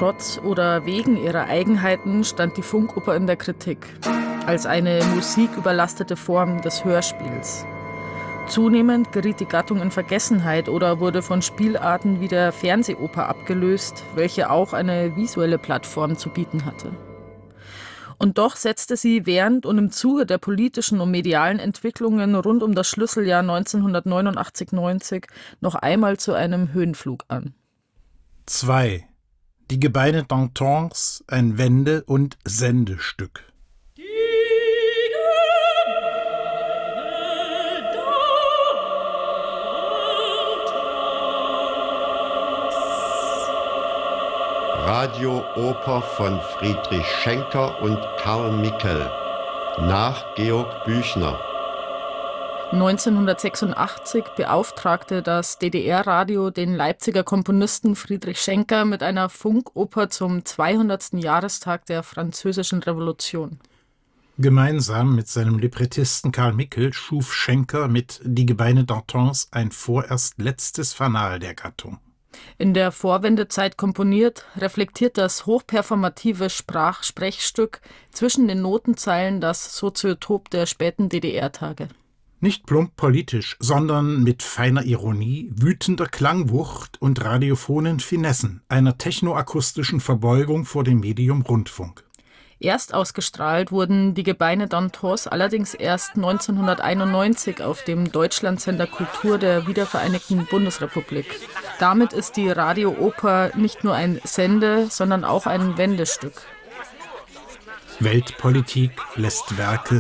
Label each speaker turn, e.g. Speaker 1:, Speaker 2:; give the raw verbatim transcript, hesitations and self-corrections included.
Speaker 1: Trotz oder wegen ihrer Eigenheiten stand die Funkoper in der Kritik, als eine musiküberlastete Form des Hörspiels. Zunehmend geriet die Gattung in Vergessenheit oder wurde von Spielarten wie der Fernsehoper abgelöst, welche auch eine visuelle Plattform zu bieten hatte. Und doch setzte sie während und im Zuge der politischen und medialen Entwicklungen rund um das Schlüsseljahr neunzehnhundertneunundachtzig neunzig noch einmal zu einem Höhenflug an.
Speaker 2: zwei. Die Gebeine d'Anthons, ein Wende- und Sendestück.
Speaker 3: Radiooper von Friedrich Schenker und Karl Mickel nach Georg Büchner.
Speaker 1: neunzehnhundertsechsundachtzig beauftragte das D D R-Radio den Leipziger Komponisten Friedrich Schenker mit einer Funkoper zum zweihundertsten Jahrestag der Französischen Revolution.
Speaker 2: Gemeinsam mit seinem Librettisten Karl Mickel schuf Schenker mit Die Gebeine d'Anthons ein vorerst letztes Fanal der Gattung.
Speaker 1: In der Vorwendezeit komponiert, reflektiert das hochperformative Sprach-Sprechstück zwischen den Notenzeilen das Soziotop der späten D D R-Tage.
Speaker 2: Nicht plump politisch, sondern mit feiner Ironie, wütender Klangwucht und radiophonen Finessen, einer technoakustischen Verbeugung vor dem Medium Rundfunk.
Speaker 1: Erst ausgestrahlt wurden die Gebeine d'Anthons allerdings erst neunzehnhunderteinundneunzig auf dem Deutschlandsender Kultur der wiedervereinigten Bundesrepublik. Damit ist die Radiooper nicht nur ein Sende-, sondern auch ein Wendestück.
Speaker 2: Weltpolitik lässt Werke